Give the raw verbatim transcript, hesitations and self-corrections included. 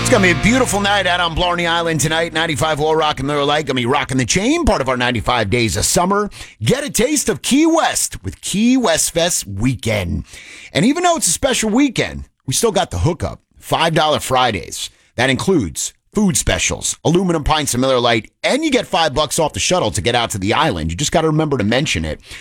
It's going to be a beautiful night out on Blarney Island tonight. ninety-five All Rock and Miller Lite. Going to be rocking the chain, part of our ninety-five days of summer. Get a taste of Key West with Key West Fest weekend. And even though it's a special weekend, we still got the hookup. five dollar Fridays. That includes food specials, aluminum pints of Miller Lite, and you get five bucks off the shuttle to get out to the island. You just got to remember to mention it.